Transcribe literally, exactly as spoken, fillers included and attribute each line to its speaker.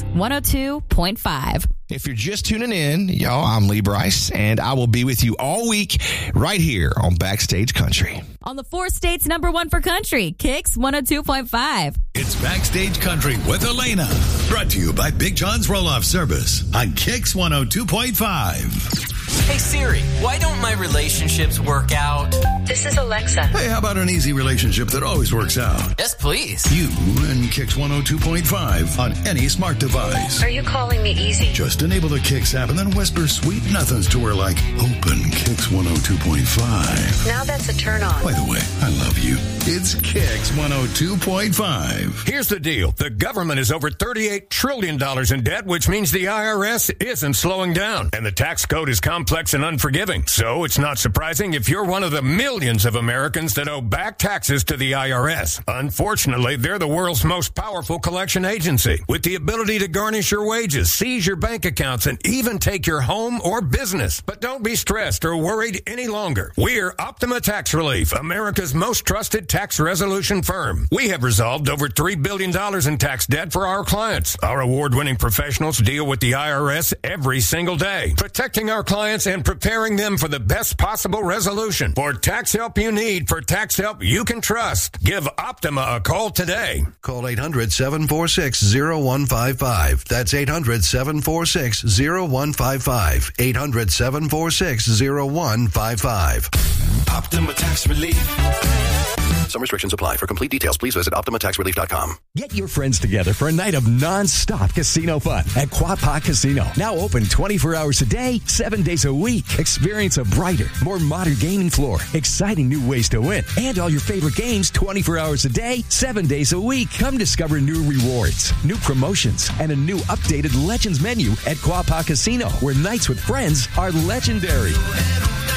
Speaker 1: one oh two point five.
Speaker 2: If you're just tuning in, y'all, I'm Lee Bryce, and I will be with you all week right here on Backstage Country.
Speaker 1: On the four states number one for country, Kicks one oh two point five.
Speaker 3: It's Backstage Country with Elena. Brought to you by Big John's Roll-Off Service on Kicks one oh two point five.
Speaker 4: Hey Siri, why don't my relationships work out?
Speaker 5: This is Alexa.
Speaker 3: Hey, how about an easy relationship that always works out?
Speaker 4: Yes, please.
Speaker 3: You and Kicks one oh two point five on any smart device.
Speaker 5: Are you calling me easy?
Speaker 3: Just enable the Kicks app and then whisper sweet nothings to her like, open Kicks one oh two point five.
Speaker 5: Now that's a turn on.
Speaker 3: By the way, I love you. It's Kicks one oh two point five.
Speaker 6: Here's the deal. The government is over thirty-eight trillion dollars in debt, which means the I R S isn't slowing down. And the tax code is complex and unforgiving. So it's not surprising if you're one of the millions of Americans that owe back taxes to the I R S. Unfortunately, they're the world's most powerful collection agency with the ability to garnish your wages, seize your bank accounts, and even take your home or business. But don't be stressed or worried any longer. We're Optima Tax Relief, America's most trusted tax resolution firm. We have resolved over three billion dollars in tax debt for our clients. Our award-winning professionals deal with the I R S every single day, protecting our clients and preparing them for the best possible resolution. For tax help you need, for tax help you can trust, give Optima a call today.
Speaker 7: Call eight hundred, seven four six, zero one five five. That's eight hundred, seven four six, zero one five five. eight hundred, seven four six, zero one five five.
Speaker 3: Optima Tax Relief.
Speaker 7: Some restrictions apply. For complete details, please visit Optima Tax Relief dot com.
Speaker 8: Get your friends together for a night of non-stop casino fun at Quapaw Casino. Now open twenty-four hours a day, seven days a week. Experience a brighter, more modern gaming floor, exciting new ways to win, and all your favorite games twenty-four hours a day, seven days a week. Come discover new rewards, new promotions, and a new updated Legends menu at Quapaw Casino, where nights with friends are legendary.